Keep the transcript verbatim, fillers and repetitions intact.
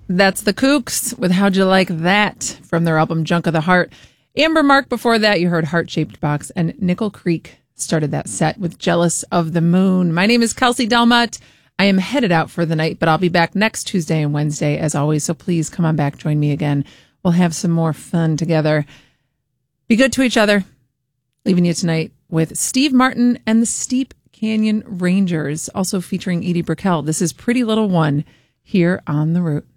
That's the Kooks with How'd You Like That from their album Junk of the Heart. Amber Mark, before that, you heard Heart-Shaped Box, and Nickel Creek started that set with Jealous of the Moon. My name is Kelsey Delmott. I am headed out for the night, but I'll be back next Tuesday and Wednesday as always, so please come on back, join me again. We'll have some more fun together. Be good to each other. Leaving you tonight with Steve Martin and the Steep Canyon Rangers, also featuring Edie Brickell. This is Pretty Little One here on The Root.